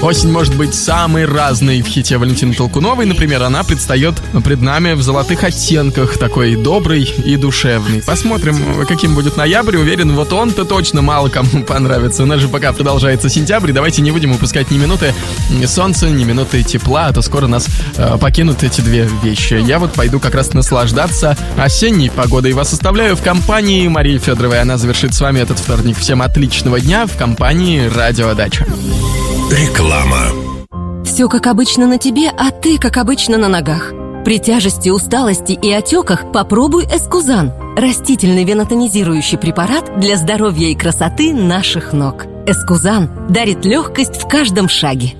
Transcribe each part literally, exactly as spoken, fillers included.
Осень может быть самой разной. В хите Валентины Толкуновой, например, она предстает пред нами в золотых оттенках, такой добрый и душевный. Посмотрим, каким будет ноябрь. Уверен, вот он-то точно мало кому понравится. У нас же пока продолжается сентябрь. Давайте не будем упускать ни минуты солнца, ни минуты тепла, а то скоро нас э, покинут эти две вещи. Я вот пойду как раз наслаждаться осенней погодой. Вас оставляю в компании Марии Федоровой. Она завершит с вами этот вторник. Всем отличного дня в компании Радио Дача. Реклама. Все как обычно на тебе, а ты как обычно на ногах. При тяжести, усталости и отеках попробуй Эскузан. Растительный венотонизирующий препарат для здоровья и красоты наших ног. Эскузан дарит легкость в каждом шаге.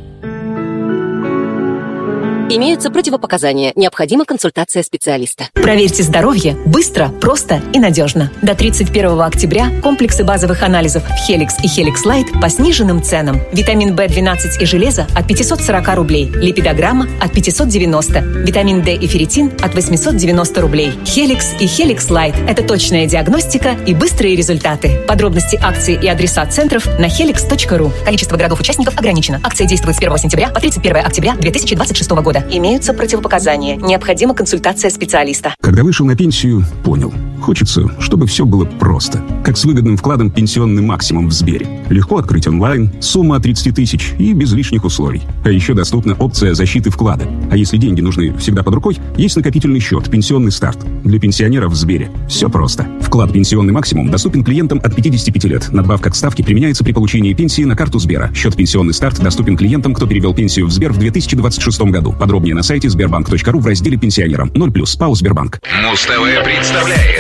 Имеются противопоказания. Необходима консультация специалиста. Проверьте здоровье быстро, просто и надежно. До тридцать первого октября комплексы базовых анализов Helix и Helix Light по сниженным ценам. Витамин бэ двенадцать и железо от пятьсот сорок рублей. Липидограмма от пятьсот девяносто. Витамин D и ферритин от восемьсот девяносто рублей. Helix и Helix Light – это точная диагностика и быстрые результаты. Подробности акций и адреса центров на helix точка ру. Количество городов-участников ограничено. Акция действует с первого сентября по тридцать первого октября две тысячи двадцать шестого года. Имеются противопоказания. Необходима консультация специалиста. Когда вышел на пенсию, понял. Хочется, чтобы все было просто. Как с выгодным вкладом «Пенсионный максимум» в Сбере. Легко открыть онлайн, сумма от тридцать тысяч и без лишних условий. А еще доступна опция защиты вклада. А если деньги нужны всегда под рукой, есть накопительный счет «Пенсионный старт». Для пенсионеров в Сбере все просто. Вклад «Пенсионный максимум» доступен клиентам от пятидесяти пяти лет. Надбавка к ставке применяется при получении пенсии на карту Сбера. Счет «Пенсионный старт» доступен клиентам, кто перевел пенсию в Сбер в две тысячи двадцать шестом году. Подробнее на сайте сбербанк точка ру в разделе «Пенсионерам». ноль плюс ПАО «Сбербанк». Муз-ТВ представляет